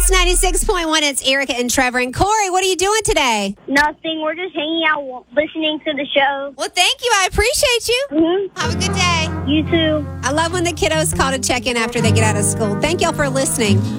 Kicks 96.1. It's Erica and Trevor and Corey. What are you doing today? Nothing. We're just hanging out, listening to the show. Well, thank you. I appreciate you. Mm-hmm. Have a good day. You too. I love when the kiddos call to check in after they get out of school. Thank y'all for listening.